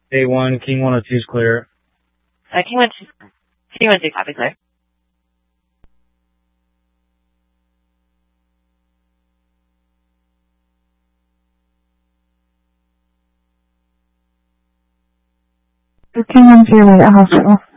A1, King 102 is clear. King 102, copy, clear. King 102 at hospital.